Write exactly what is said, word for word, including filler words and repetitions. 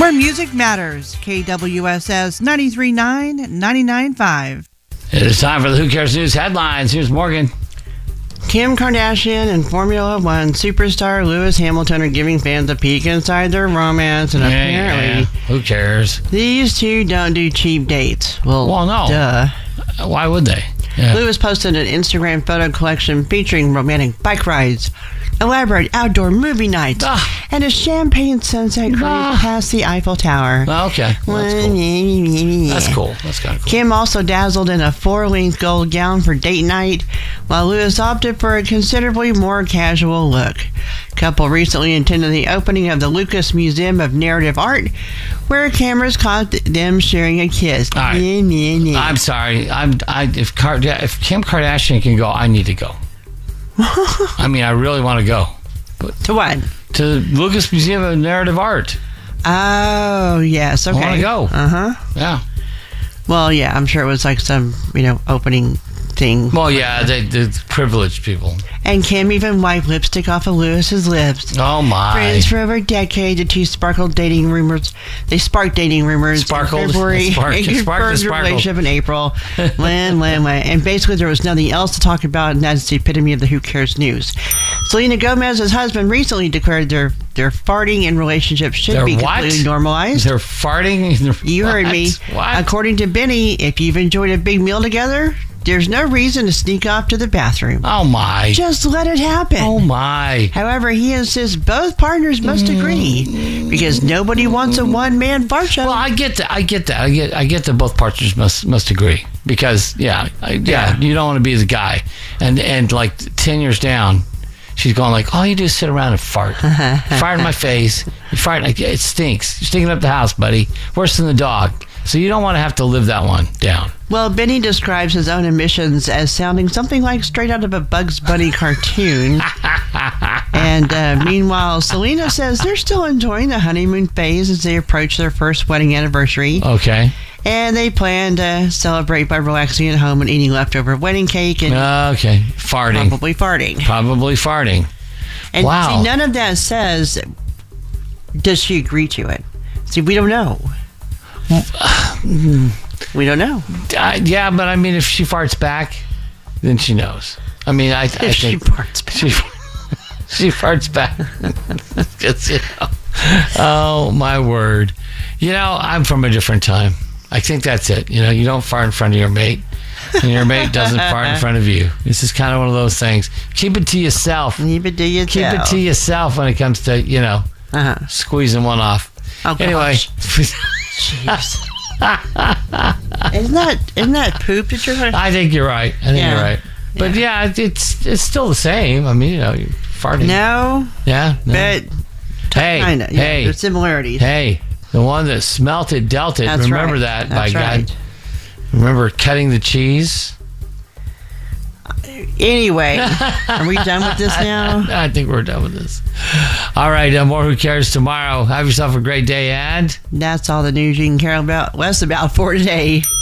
Where music matters. K W S S ninety-three point nine, ninety-nine point five. It is time for the Who Cares News headlines. Here's Morgan. Kim Kardashian and Formula One superstar Lewis Hamilton are giving fans a peek inside their romance, and Yeah, apparently, yeah. Who cares? these two don't do cheap dates. Well, Well, no. duh. Why would they? Yeah. Lewis posted an Instagram photo collection featuring romantic bike rides, elaborate outdoor movie nights, Ah. and a champagne sunset cruise Ah. past the Eiffel Tower. Well, okay. Well, that's cool. That's cool. That's kind of cool. Kim also dazzled in a four-length gold gown for date night, while Lewis opted for a considerably more casual look. Couple recently attended the opening of the Lucas Museum of Narrative Art, where cameras caught them sharing a kiss. All right. Nyeh, nyeh, nyeh. I'm sorry. I'm. I if Card if Kim Kardashian can go, I need to go. I mean, I really want to go To what? to the Lucas Museum of Narrative Art. Oh, yes. Okay. I want to go. Uh-huh. Yeah. Well, yeah, I'm sure it was like some, you know, opening thing. Well, yeah, they, the privileged people. And Kim even wiped lipstick off of Lewis's lips. Oh my! Friends for over a decade, the two sparkled dating rumors. They sparked dating rumors Sparkled? in February Sparked- and sparked and confirmed the sparkled. relationship in April. Lan, lan, lan. And basically, there was nothing else to talk about, and that's the epitome of the Who Cares news. Selena Gomez's husband recently declared their their farting in relationships should Their be what? completely normalized. They're farting. They're, You heard what? me. What? According to Benny, if you've enjoyed a big meal together, there's no reason to sneak off to the bathroom. Oh my! Just let it happen. Oh my! However, he insists both partners must agree because nobody wants a one-man fart show. Well, I get that. I get that. I get. I get that both partners must must agree because yeah, I, yeah, Yeah. you don't want to be the guy, and and like ten years down, she's going like, all you do is sit around and fart, fart in my face, you fart. Like, it stinks. You're stinking up the house, buddy. Worse than the dog. So you don't want to have to live that one down. Well, Benny describes his own emissions as sounding something like straight out of a Bugs Bunny cartoon. And uh, meanwhile, Selena says they're still enjoying the honeymoon phase as they approach their first wedding anniversary. Okay. And they plan to celebrate by relaxing at home and eating leftover wedding cake and Okay. Farting. probably farting. Probably farting. And Wow. see, none of that says, does she agree to it? See, we don't know. We don't know. Uh, yeah, but I mean, if she farts back, then she knows. I mean, I, I If think she farts back. She, she farts back. 'Cause, you know, oh, my word. You know, I'm from a different time. I think that's it. You know, you don't fart in front of your mate, and your mate doesn't fart in front of you. This is kind of one of those things. Keep it to yourself. Keep it to yourself. Keep it to yourself when it comes to, you know, Uh-huh. squeezing one off. Oh, Anyway. gosh. Jeez. isn't that isn't that poop that you're going to... I think you're right. I think Yeah. you're right. But yeah, it- it's it's still the same. I mean, you know, you're farting. No, Yeah. No. but hey, kind of. Yeah, hey, there's similarities. hey, the one that smelt it dealt it. That's Remember right. that, That's by right. God. Remember cutting the cheese? Anyway, are we done with this now? I think we're done with this. All right, uh, more Who Cares tomorrow. Have yourself a great day, and That's all the news you can care about less about for today.